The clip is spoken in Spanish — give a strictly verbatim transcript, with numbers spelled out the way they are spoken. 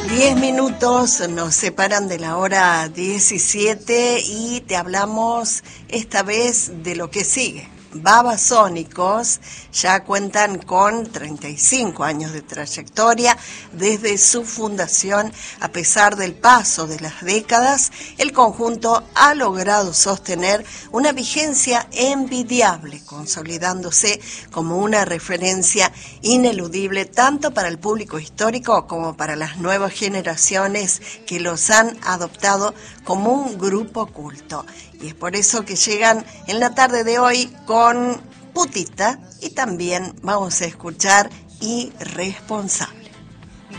Diez minutos nos separan de la hora diecisiete y te hablamos esta vez de lo que sigue. Babasónicos ya cuentan con treinta y cinco años de trayectoria desde su fundación. A pesar del paso de las décadas, el conjunto ha logrado sostener una vigencia envidiable, consolidándose como una referencia ineludible tanto para el público histórico como para las nuevas generaciones que los han adoptado como un grupo culto. Y es por eso que llegan en la tarde de hoy con Putita y también vamos a escuchar Irresponsable.